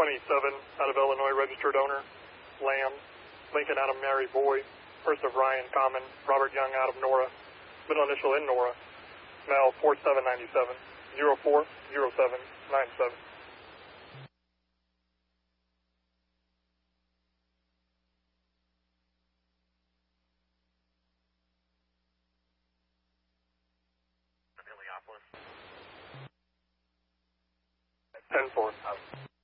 out of Illinois, registered owner, Lamb, Lincoln out of Mary Boy, first of Ryan Common, Robert Young out of Nora, middle initial in Nora, Mel 4797, 040797. Heliopolis. 10-4.